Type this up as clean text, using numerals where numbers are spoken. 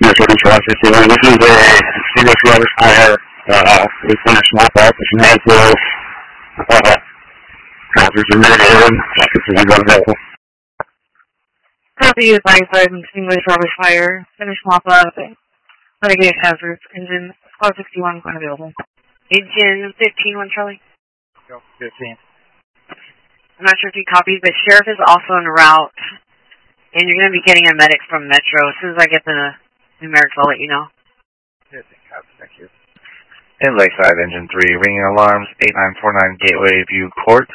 This is a serious water fire. We finished my fault. It's an April. Officers are mitigated. It's available. Copy, firefighter and extinguish Robert fire. Finish mop up. Mitigate hazards. Engine Squad 61 unavailable. Engine 15-1 Charlie. Go, 15. I'm not sure if you copied, but Sheriff is also en route. And you're going to be getting a medic from Metro. As soon as I get the numerics, I'll let you know. 15, copy, thank you. In Lakeside, Engine 3, ringing alarms, 8949 Gateway View Court.